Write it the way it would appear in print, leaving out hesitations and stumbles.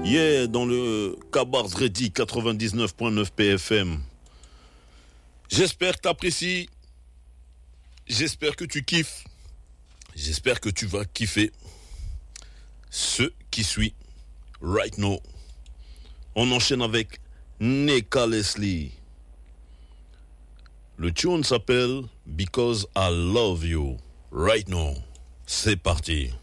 Yeah, dans le Kabars Ready 99.9 PFM. J'espère que tu apprécies. J'espère que tu kiffes. J'espère que tu vas kiffer ce qui suit right now. On enchaîne avec Neka Leslie. Le tune s'appelle Because I Love You. Right now. C'est parti.